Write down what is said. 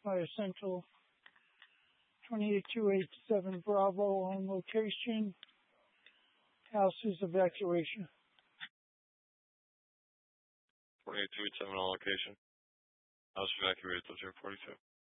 Fire Central, 28287 Bravo on location. House is evacuation. 28287 on location. House evacuated to 042.